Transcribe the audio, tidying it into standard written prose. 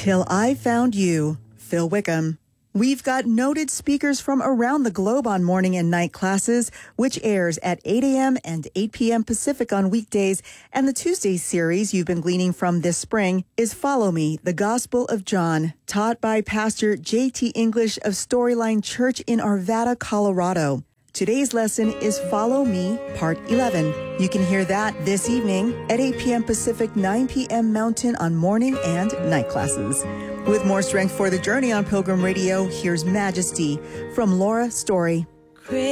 Till I Found You, Phil Wickham. We've got noted speakers from around the globe on morning and night classes, which airs at 8 a.m. and 8 p.m. Pacific on weekdays. And the Tuesday series you've been gleaning from this spring is Follow Me, the Gospel of John, taught by Pastor J.T. English of Storyline Church in Arvada, Colorado. Today's lesson is Follow Me, Part 11. You can hear that this evening at 8 p.m. Pacific, 9 p.m. Mountain on morning and night classes. With more strength for the journey on Pilgrim Radio, here's Majesty from Laura Story.